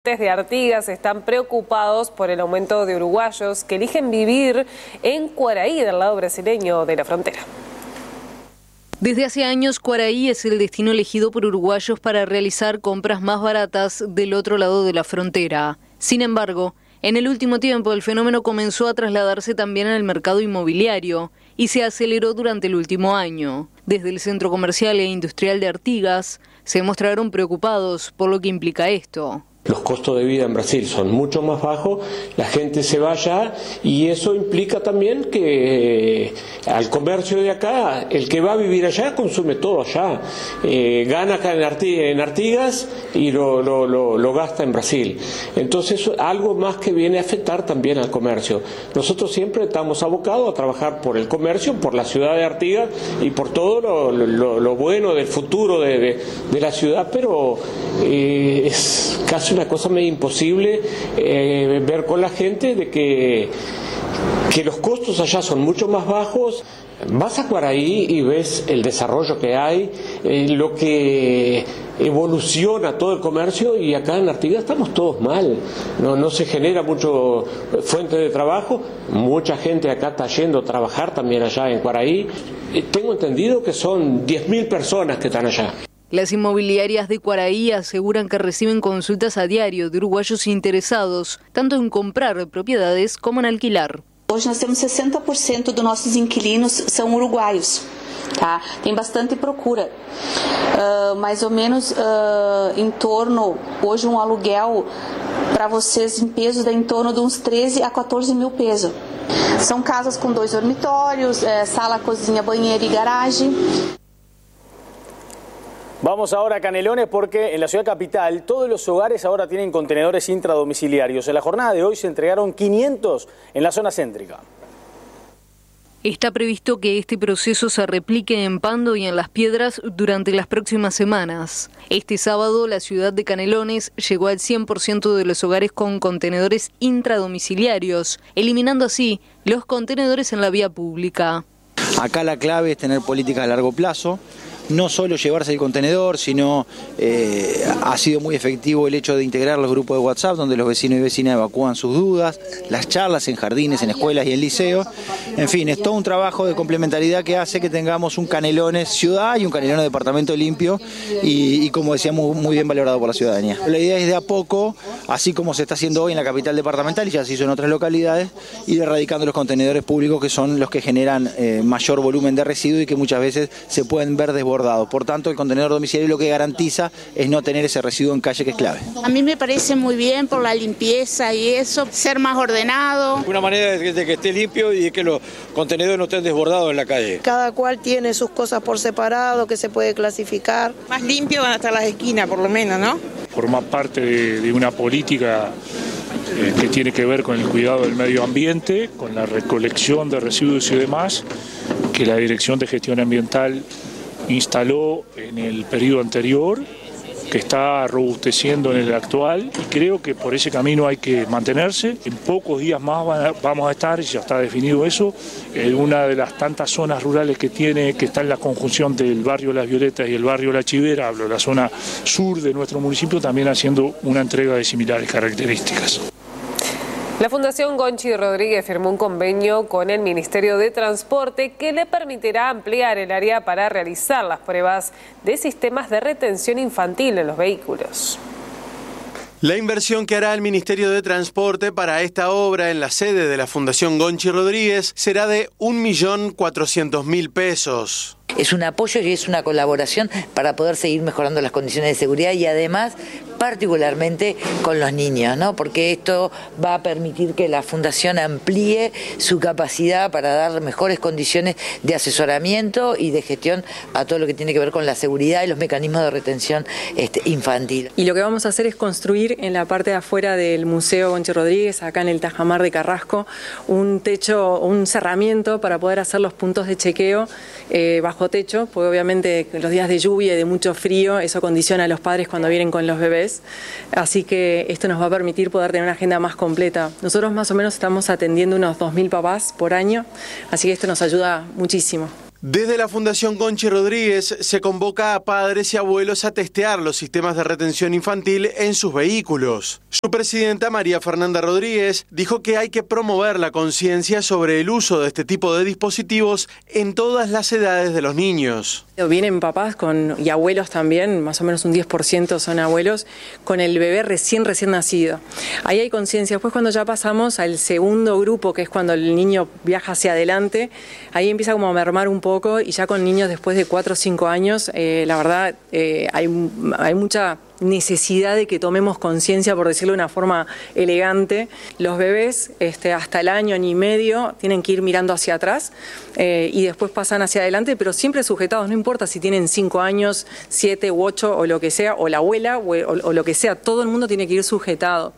De Artigas están preocupados por el aumento de uruguayos que eligen vivir en Quaraí, del lado brasileño de la frontera. Desde hace años, Quaraí es el destino elegido por uruguayos para realizar compras más baratas del otro lado de la frontera. Sin embargo, en el último tiempo el fenómeno comenzó a trasladarse también al mercado inmobiliario y se aceleró durante el último año. Desde el Centro Comercial e Industrial de Artigas se mostraron preocupados por lo que implica esto. Los costos de vida en Brasil son mucho más bajos, la gente se va allá y eso implica también que al comercio de acá, el que va a vivir allá consume todo allá, gana acá en Artigas y lo gasta en Brasil. Entonces algo más que viene a afectar también al comercio. Nosotros siempre estamos abocados a trabajar por el comercio, por la ciudad de Artigas y por todo lo bueno del futuro de la ciudad, pero es casi una cosa medio imposible ver con la gente de que los costos allá son mucho más bajos. Vas a Quaraí y ves el desarrollo que hay, lo que evoluciona todo el comercio, y acá en Artigas estamos todos mal, no se genera mucho fuente de trabajo, mucha gente acá está yendo a trabajar también allá en Quaraí. Tengo entendido que son 10.000 personas que están allá. Las inmobiliarias de Quaraí aseguran que reciben consultas a diario de uruguayos interesados, tanto en comprar propiedades como en alquilar. Hoje nós temos 60% dos nossos inquilinos são uruguaios, tá? Tem bastante procura, mais ou menos em torno, hoje aluguel para vocês em pesos dá em torno de uns 13 a 14 mil pesos. São casas com 2 dormitórios, sala, cozinha, banheiro e garagem. Vamos ahora a Canelones porque en la ciudad capital todos los hogares ahora tienen contenedores intradomiciliarios. En la jornada de hoy se entregaron 500 en la zona céntrica. Está previsto que este proceso se replique en Pando y en Las Piedras durante las próximas semanas. Este sábado la ciudad de Canelones llegó al 100% de los hogares con contenedores intradomiciliarios, eliminando así los contenedores en la vía pública. Acá la clave es tener políticas a largo plazo. No solo llevarse el contenedor, sino ha sido muy efectivo el hecho de integrar los grupos de WhatsApp donde los vecinos y vecinas evacúan sus dudas, las charlas en jardines, en escuelas y en liceos. En fin, es todo un trabajo de complementariedad que hace que tengamos un Canelones ciudad y un Canelones departamento limpio y como decíamos, muy bien valorado por la ciudadanía. La idea es de a poco, así como se está haciendo hoy en la capital departamental y ya se hizo en otras localidades, ir erradicando los contenedores públicos que son los que generan mayor volumen de residuos y que muchas veces se pueden ver desbordados. Por tanto, el contenedor domiciliario lo que garantiza es no tener ese residuo en calle, que es clave. A mí me parece muy bien por la limpieza y eso, ser más ordenado. Una manera de que esté limpio y de que los contenedores no estén desbordados en la calle. Cada cual tiene sus cosas por separado, que se puede clasificar. Más limpio van a estar las esquinas, por lo menos, ¿no? Forma parte de una política que tiene que ver con el cuidado del medio ambiente, con la recolección de residuos y demás, que la Dirección de Gestión Ambiental instaló en el periodo anterior, que está robusteciendo en el actual, y creo que por ese camino hay que mantenerse. En pocos días más vamos a estar, y ya está definido eso, en una de las tantas zonas rurales que está en la conjunción del barrio Las Violetas y el barrio La Chivera, hablo de la zona sur de nuestro municipio, también haciendo una entrega de similares características. La Fundación Gonchi Rodríguez firmó un convenio con el Ministerio de Transporte que le permitirá ampliar el área para realizar las pruebas de sistemas de retención infantil en los vehículos. La inversión que hará el Ministerio de Transporte para esta obra en la sede de la Fundación Gonchi Rodríguez será de 1.400.000 pesos. Es un apoyo y es una colaboración para poder seguir mejorando las condiciones de seguridad y además particularmente con los niños, ¿no? Porque esto va a permitir que la Fundación amplíe su capacidad para dar mejores condiciones de asesoramiento y de gestión a todo lo que tiene que ver con la seguridad y los mecanismos de retención infantil. Y lo que vamos a hacer es construir en la parte de afuera del Museo Gonchi Rodríguez, acá en el Tajamar de Carrasco, un techo, un cerramiento para poder hacer los puntos de chequeo bajo techo, porque obviamente los días de lluvia y de mucho frío, eso condiciona a los padres cuando vienen con los bebés, así que esto nos va a permitir poder tener una agenda más completa. Nosotros más o menos estamos atendiendo unos 2.000 papás por año, así que esto nos ayuda muchísimo. Desde la Fundación Gonchi Rodríguez se convoca a padres y abuelos a testear los sistemas de retención infantil en sus vehículos. Su presidenta, María Fernanda Rodríguez, dijo que hay que promover la conciencia sobre el uso de este tipo de dispositivos en todas las edades de los niños. Vienen papás y abuelos también, más o menos un 10% son abuelos, con el bebé recién nacido. Ahí hay conciencia. Después, cuando ya pasamos al segundo grupo, que es cuando el niño viaja hacia adelante, ahí empieza como a mermar un poco, y ya con niños después de 4 o 5 años, la verdad hay mucha necesidad de que tomemos conciencia, por decirlo de una forma elegante. Los bebés hasta el año y medio tienen que ir mirando hacia atrás y después pasan hacia adelante, pero siempre sujetados, no importa si tienen 5 años, 7 u 8 o lo que sea, o la abuela o lo que sea, todo el mundo tiene que ir sujetado.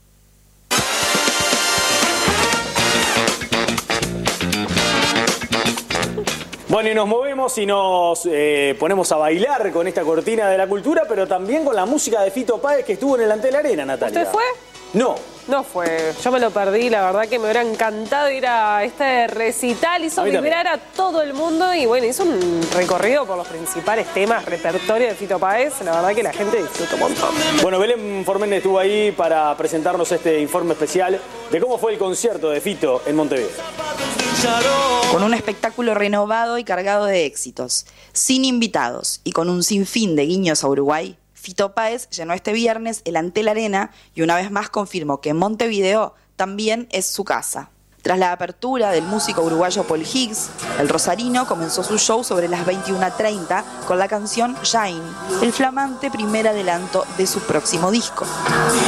Bueno, y nos movemos y nos ponemos a bailar con esta cortina de la cultura, pero también con la música de Fito Páez que estuvo en el Antel Arena, Natalia. ¿Usted fue? No. No fue. Yo me lo perdí, la verdad que me hubiera encantado ir a este recital, hizo vibrar a todo el mundo y bueno, hizo un recorrido por los principales temas, repertorio de Fito Páez, la verdad que la gente disfrutó un montón. Bueno, Belén Forméndez estuvo ahí para presentarnos este informe especial de cómo fue el concierto de Fito en Montevideo. Con un espectáculo renovado y cargado de éxitos, sin invitados y con un sinfín de guiños a Uruguay, Fito Páez llenó este viernes el Antel Arena y una vez más confirmó que Montevideo también es su casa. Tras la apertura del músico uruguayo Paul Higgs, el rosarino comenzó su show sobre las 21:30 con la canción Shine, el flamante primer adelanto de su próximo disco.